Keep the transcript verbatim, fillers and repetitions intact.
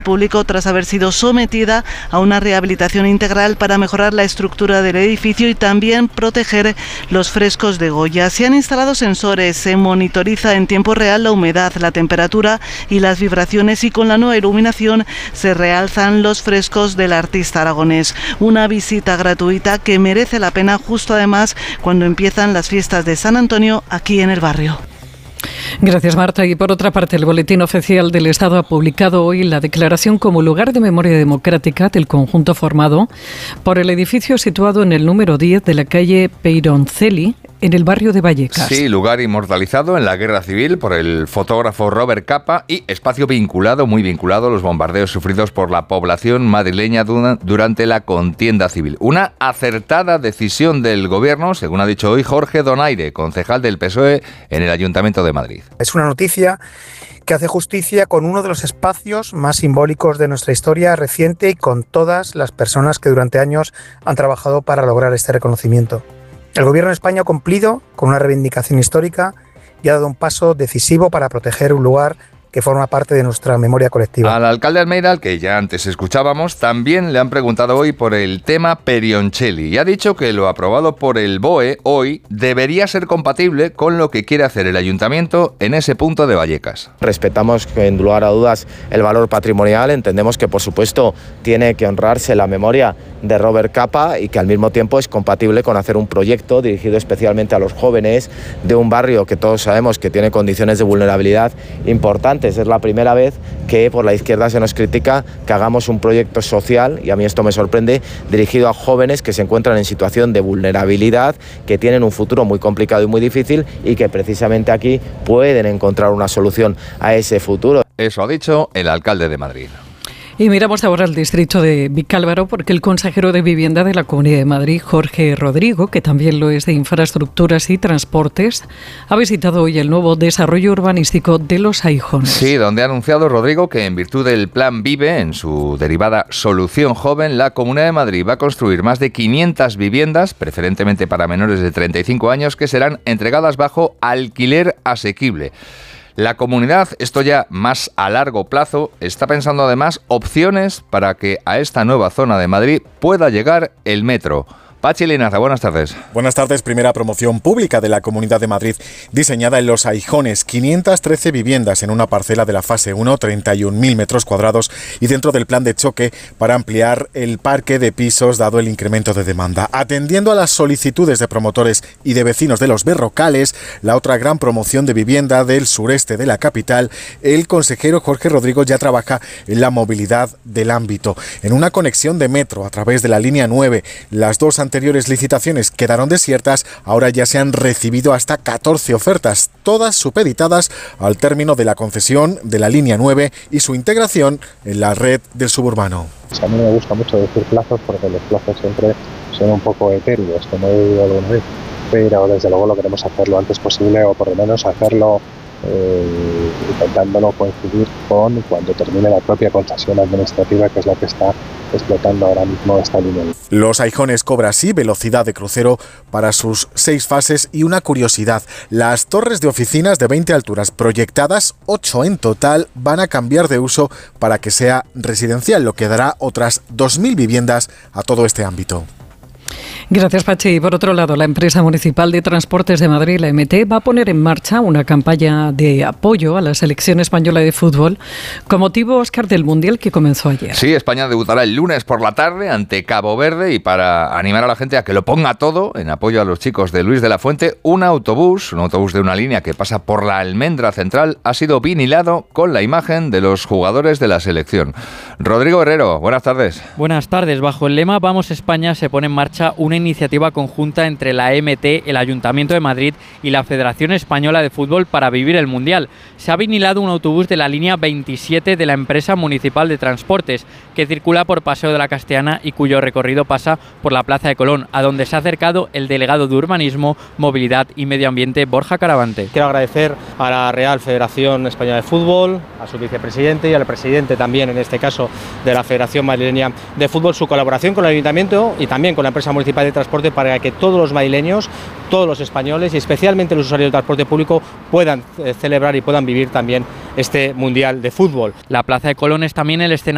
público tras haber sido sometida a una rehabilitación integral para mejorar la estructura del edificio y también proteger los frescos de Goya. Se han instalado sensores, se monitoriza en tiempo real la humedad, la temperatura y las vibraciones, y con la nueva iluminación se realzan los frescos del artista aragonés. Una visita gratuita que merece la pena, justo además cuando empiezan las fiestas de San Antonio aquí en el barrio. Gracias, Marta. Y por otra parte, el Boletín Oficial del Estado ha publicado hoy la declaración como lugar de memoria democrática del conjunto formado por el edificio situado en el número diez de la calle Peyroncelli, en el barrio de Vallecas. Sí, lugar inmortalizado en la Guerra Civil por el fotógrafo Robert Capa y espacio vinculado, muy vinculado a los bombardeos sufridos por la población madrileña durante la contienda civil. Una acertada decisión del Gobierno, según ha dicho hoy Jorge Donaire, concejal del P S O E en el Ayuntamiento de Madrid. Es una noticia que hace justicia con uno de los espacios más simbólicos de nuestra historia reciente y con todas las personas que durante años han trabajado para lograr este reconocimiento. El Gobierno de España ha cumplido con una reivindicación histórica y ha dado un paso decisivo para proteger un lugar que forma parte de nuestra memoria colectiva. Al alcalde Almeida, al que ya antes escuchábamos, también le han preguntado hoy por el tema Peyroncelli y ha dicho que lo aprobado por el B O E hoy debería ser compatible con lo que quiere hacer el ayuntamiento en ese punto de Vallecas. Respetamos, en lugar a dudas, el valor patrimonial. Entendemos que, por supuesto, tiene que honrarse la memoria de Robert Capa y que al mismo tiempo es compatible con hacer un proyecto dirigido especialmente a los jóvenes de un barrio que todos sabemos que tiene condiciones de vulnerabilidad importantes. Es la primera vez que por la izquierda se nos critica que hagamos un proyecto social, y a mí esto me sorprende, dirigido a jóvenes que se encuentran en situación de vulnerabilidad, que tienen un futuro muy complicado y muy difícil y que precisamente aquí pueden encontrar una solución a ese futuro. Eso ha dicho el alcalde de Madrid. Y miramos ahora al distrito de Vicálvaro, porque el consejero de Vivienda de la Comunidad de Madrid, Jorge Rodrigo, que también lo es de Infraestructuras y Transportes, ha visitado hoy el nuevo desarrollo urbanístico de Los Aijones. Sí, donde ha anunciado Rodrigo que en virtud del Plan Vive, en su derivada Solución Joven, la Comunidad de Madrid va a construir más de quinientas viviendas, preferentemente para menores de treinta y cinco años, que serán entregadas bajo alquiler asequible. La comunidad, esto ya más a largo plazo, está pensando además opciones para que a esta nueva zona de Madrid pueda llegar el metro. Pachi Linaza, buenas tardes. Buenas tardes. Primera promoción pública de la Comunidad de Madrid, diseñada en Los Aijones. quinientas trece viviendas en una parcela de la fase uno, treinta y un mil metros cuadrados, y dentro del plan de choque para ampliar el parque de pisos dado el incremento de demanda. Atendiendo a las solicitudes de promotores y de vecinos de Los Berrocales, la otra gran promoción de vivienda del sureste de la capital, el consejero Jorge Rodrigo ya trabaja en la movilidad del ámbito. En una conexión de metro a través de la línea nueve, las dos anteriores licitaciones quedaron desiertas, ahora ya se han recibido hasta catorce ofertas, todas supeditadas al término de la concesión de la línea nueve y su integración en la red del suburbano. A mí me gusta mucho decir plazos porque los plazos siempre son un poco etéreos, como he dicho alguna vez, pero desde luego lo queremos hacer lo antes posible, o por lo menos hacerlo eh, intentándolo coincidir con cuando termine la propia concesión administrativa, que es la que está explotando ahora mismo esta línea. Los Aijones cobra así velocidad de crucero para sus seis fases y una curiosidad: las torres de oficinas de veinte alturas proyectadas, ocho en total, van a cambiar de uso para que sea residencial, lo que dará otras dos mil viviendas a todo este ámbito. Gracias, Pachi. Y por otro lado, la empresa municipal de transportes de Madrid, la M T, va a poner en marcha una campaña de apoyo a la selección española de fútbol con motivo, Óscar, del Mundial que comenzó ayer. Sí, España debutará el lunes por la tarde ante Cabo Verde, y para animar a la gente a que lo ponga todo en apoyo a los chicos de Luis de la Fuente, un autobús, un autobús de una línea que pasa por la Almendra Central, ha sido vinilado con la imagen de los jugadores de la selección. Rodrigo Herrero, buenas tardes. Buenas tardes. Bajo el lema Vamos España se pone en marcha una iniciativa conjunta entre la M T, el Ayuntamiento de Madrid y la Federación Española de Fútbol para vivir el Mundial. Se ha vinilado un autobús de la línea veintisiete de la empresa municipal de transportes que circula por Paseo de la Castellana y cuyo recorrido pasa por la Plaza de Colón, a donde se ha acercado el delegado de Urbanismo, Movilidad y Medio Ambiente, Borja Caravante. Quiero agradecer a la Real Federación Española de Fútbol, a su vicepresidente y al presidente también, en este caso, de la Federación Madrileña de Fútbol, su colaboración con el Ayuntamiento y también con la empresa municipal de transporte para que todos los madrileños, todos los españoles y especialmente los usuarios del transporte público puedan eh, celebrar y puedan vivir también este Mundial de Fútbol. La Plaza de Colón es también el escenario